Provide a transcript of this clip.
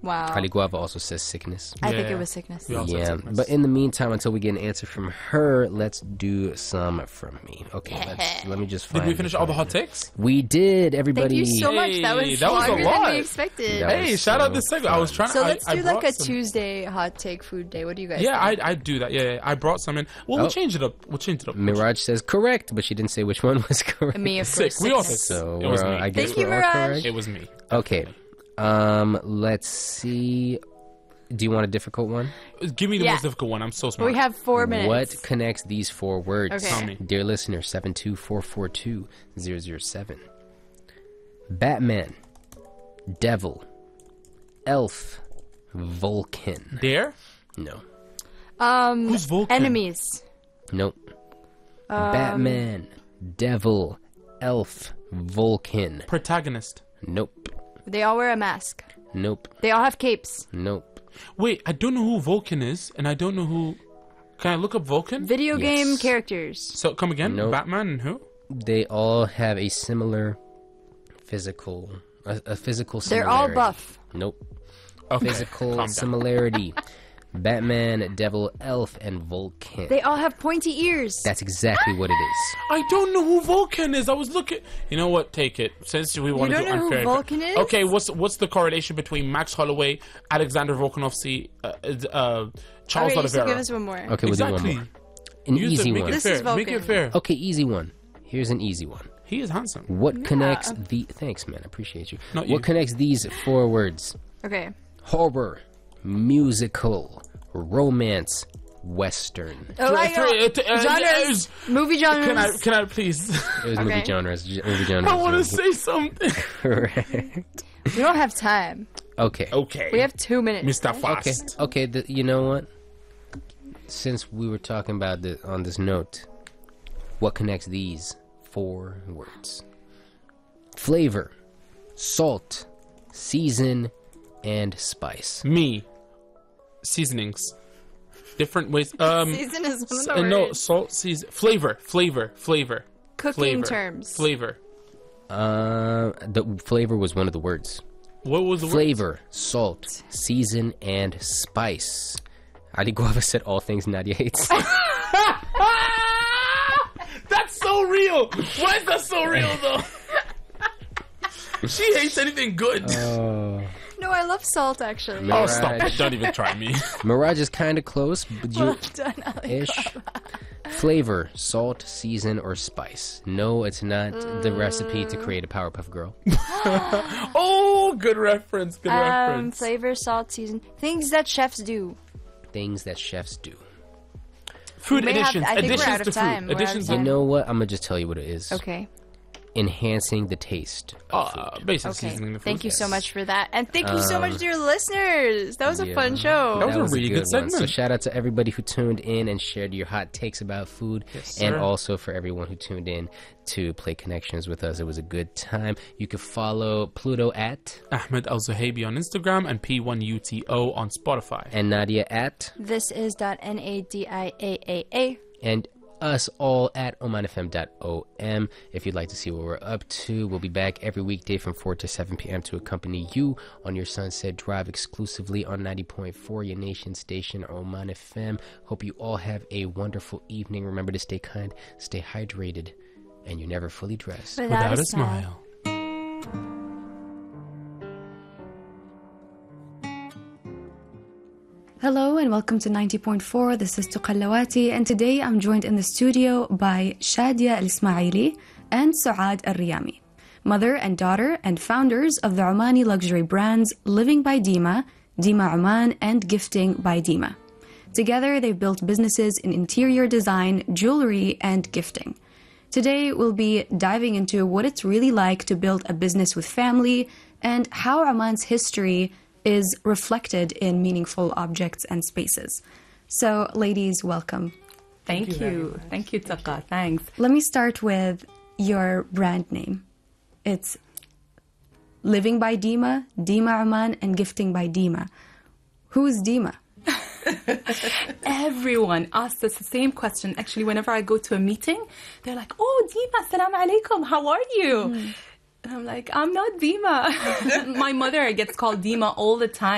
Wow. Ali Guava also says sickness. I think it was sickness. Yeah, but in the meantime, until we get an answer from her, let's do some from me. Okay, let me just find. Did we finish all the hot takes? We did, everybody. Thank you so much. That was that was a longer lot. than we expected. That Hey, was shout out so this segment. I was trying. So let's do like a some. Tuesday hot take food day. What do you guys Yeah, think? I do that. Yeah, I brought some in. Well, we'll change it up. Mirage says correct, but she didn't say which one was correct. Me, of Sick. course. We all sickness. said So it was me. I guess Thank you, we're all Mirage. correct. It was me. Okay. Let's see. Do you want a difficult one? Give me the most difficult one. I'm so smart. We have 4 minutes. What connects these 4 words? Okay. Tell me. Dear listener, 72442-007. Batman, Devil, Elf, Vulcan. Dare? No. Who's Vulcan? Enemies. Nope. Batman, Devil, Elf, Vulcan. Protagonist. Nope. They all wear a mask. Nope. They all have capes. Nope. Wait, I don't know who Vulcan is, and I don't know who. Can I look up Vulcan? Video game Yes. characters. So come again. Nope. Batman and who? They all have a similar physical, a physical They're similarity. all buff. Nope. Okay. Calm Physical down. similarity. Batman, Devil, Elf, and Vulcan. They all have pointy ears. That's exactly what it is. I don't know who Vulcan is. I was looking. You know what? Take it. Since we want to don't do know who unfair. Vulcan is? Okay, what's the correlation between Max Holloway, Alexander Volkanovsky, Charles okay, so give Oliveira? us one more. Okay, we'll do one Exactly. more. An easy Make one. it This fair. is Make Vulcan. it fair. Okay, easy one. Here's an easy one. He is handsome. What connects the... Thanks, man. I appreciate you. Not What you. connects these 4 words? Okay. Horror, musical, romance, western. Oh, I know. Genres. Movie genres. Can I please? It was movie Okay. genres. Movie genres. I want to say something. Correct. We don't have time. Okay. Okay. We have 2 minutes. Mr. Okay. Fast. Okay. You know what? Since we were talking about on this note, what connects these 4 words? Flavor, salt, season, and spice. Me. Seasonings. Different ways. Season is one of the No, words. salt, season. Flavor. Cooking terms. Flavor. The flavor was one of the words. What was the word? Flavor, salt, season, and spice. Ali Guava said all things Nadia hates. That's so real. Why is that so real, though? She hates anything good. No, I love salt, actually. Oh, stop it. Don't even try me. Mirage is kind of close, but Well you done, Ali. ish. Flavor, salt, season, or spice. No, it's not the recipe to create a Powerpuff Girl. Oh, good reference. Good reference. Flavor, salt, season. Things that chefs do. Things that chefs do. Food may have- additions. I think we're Additions out to of time. food. We're out of Additions. time. You know what? I'm gonna just tell you what it is. Okay. Enhancing the taste of food. Basic Okay. seasoning the food. Thank you so much for that. And thank you so much, dear listeners. That was a fun show. That was a really good one. So segment. shout out to everybody who tuned in and shared your hot takes about food. Yes, and sir. also for everyone who tuned in to play Connections with us. It was a good time. You can follow Pluto at Ahmed Al Zuhaibi on Instagram and P1UTO on Spotify. and Nadia at This is .NADIAAA. and us all at omanfm.om. If you'd like to see what we're up to, we'll be back every weekday from 4 to 7 p.m. to accompany you on your Sunset Drive exclusively on 90.4, your nation station, Oman FM. Hope you all have a wonderful evening. Remember to stay kind, stay hydrated, and you're never fully dressed. Without a smile. Hello and welcome to 90.4. This is Tuqallawati, and today I'm joined in the studio by Shadia Al Ismaili and Suad Al Riyami, mother and daughter and founders of the Omani luxury brands Living by Dima, Dima Oman, and Gifting by Dima. Together, they've built businesses in interior design, jewelry, and gifting. Today, we'll be diving into what it's really like to build a business with family and how Oman's history is reflected in meaningful objects and spaces. So, ladies, welcome. Thank you. Thank you, Taqa. Thanks. Let me start with your brand name. It's Living by Dima, Dima Oman, and Gifting by Dima. Who is Dima? Everyone asks us the same question. Actually, whenever I go to a meeting, they're like, "Oh, Dima, assalamu alaikum, how are you?" And I'm like, "I'm not Dima." My mother gets called Dima all the time.